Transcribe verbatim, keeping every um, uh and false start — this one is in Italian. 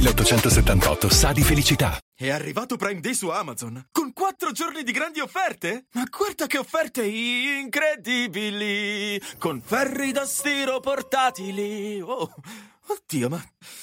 l'ottocentosettantotto sa di felicità. È arrivato Prime Day su Amazon con quattro giorni di grandi offerte? Ma guarda che offerte incredibili! Con ferri da stiro portatili! Oh, oddio, ma